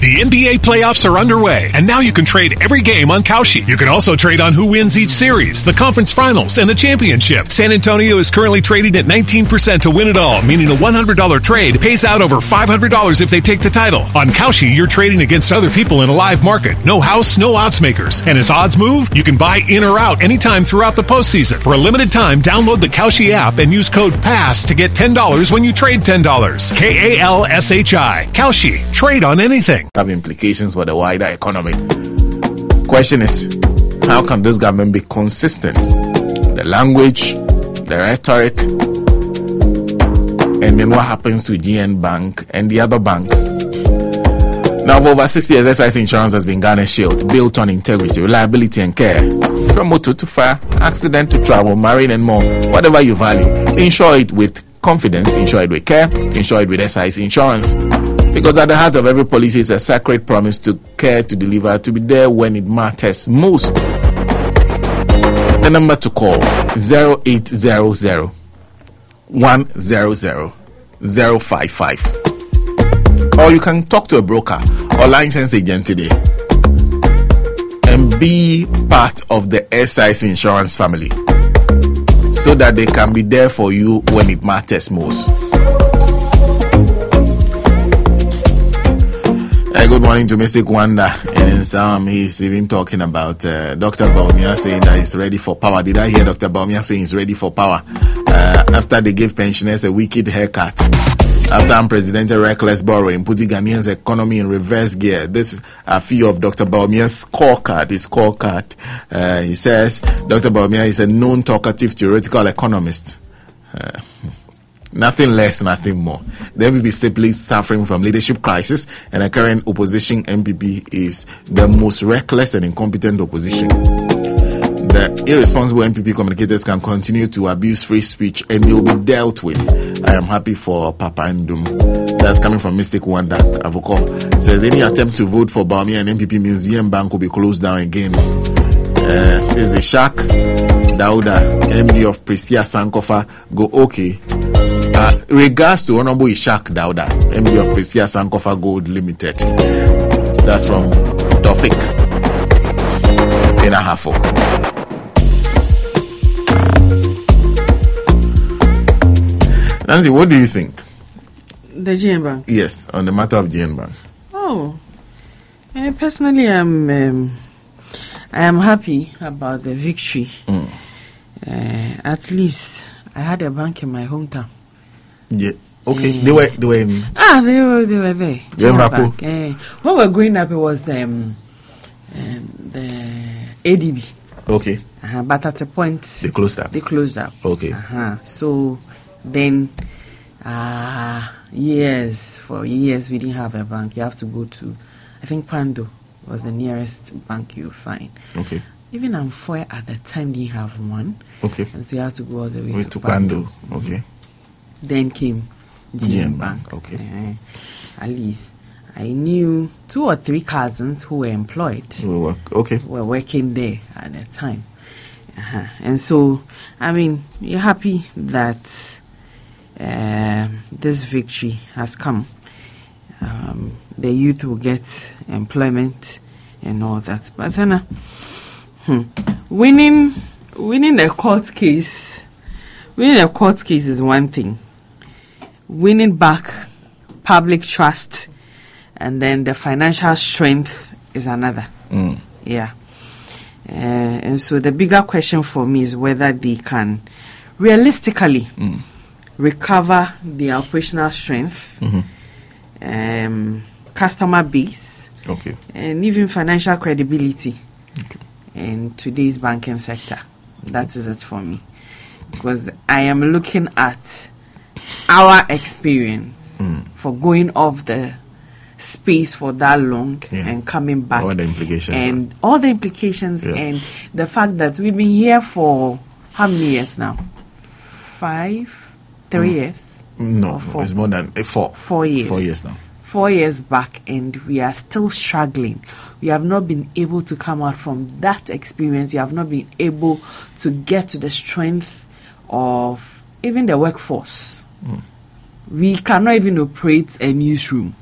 The NBA playoffs are underway, and now you can trade every game on Kalshi. You can also trade on who wins each series, the conference finals, and the championship. San Antonio is currently trading at 19% to win it all, meaning a $100 trade pays out over $500 if they take the title. On Kalshi, you're trading against other people in a live market. No house, no odds makers. And as odds move, you can buy in or out anytime throughout the postseason. For a limited time, download the Kalshi app and use code PASS to get $10 when you trade $10. KALSHI. Kalshi. Trade on anything. Have implications for the wider economy. Question is, how can this government be consistent? The language, the rhetoric, and then what happens to GN Bank and the other banks? Now, for over 60 years, SIC Insurance has been Ghana's shield, built on integrity, reliability, and care. From motor to fire, accident to travel, marine, and more, whatever you value, insure it with confidence, insure it with care, insure it with SIC Insurance. Because at the heart of every policy is a sacred promise to care, to deliver, to be there when it matters most. The number to call 0800 100 055. Or you can talk to a broker or license agent today and be part of the SIC Insurance family so that they can be there for you when it matters most. Good morning to Mystic Wanda. And in some, he's even talking about Dr. Bawumia saying that he's ready for power. Did I hear Dr. Bawumia saying he's ready for power? After they gave pensioners a wicked haircut. After unprecedented reckless borrowing, putting Ghanaians' economy in reverse gear. This is a few of Dr. Bawumia's scorecard. His scorecard. He says Dr. Bawumia is a known talkative theoretical economist. Nothing less, nothing more. The MPP is simply suffering from leadership crisis, and the current opposition MPP is the most reckless and incompetent opposition. The irresponsible MPP communicators can continue to abuse free speech, and they will be dealt with. I am happy for Papa Ndum. That's coming from Mystic Wanda Avoko. Says any attempt to vote for Bawumia and MPP means GN Bank will be closed down again. There's a Shak Dauda, MD of Prestia Sankofa, go okay. Regards to Honorable Ishak Dauda, MD of Prestia Sankofa Gold Limited. That's from Tofik in Ahafo. Nancy, what do you think? The GN Bank? Yes, on the matter of GN Bank. Oh, personally, I am happy about the victory. At least I had a bank in my hometown. Yeah. Okay. They were in. They were there. Bank. When we were growing up, it was the ADB. Okay. But at a point they closed up. Okay. So then, for years we didn't have a bank. You have to go to, I think Pando was the nearest bank you'll find. Okay. Even Amfoy at the time didn't have one. Okay. And so you have to go all the way to Pando. Okay. Then came GN Bank. Okay. At least I knew 2 or 3 cousins who were employed. Were working there at the time. And so, I mean, you're happy that this victory has come. The youth will get employment and all that. But winning a court case is one thing. Winning back public trust and then the financial strength is another. Yeah. And so the bigger question for me is whether they can realistically recover the operational strength, customer base, and even financial credibility in today's banking sector. That is it for me. Because I am looking at our experience for going off the space for that long and coming back. All the implications. And the fact that we've been here for how many years now? 3 years? No, it's more than 4. 4 years. 4 years now. 4 years back, and we are still struggling. We have not been able to come out from that experience. We have not been able to get to the strength of even the workforce. We cannot even operate a newsroom.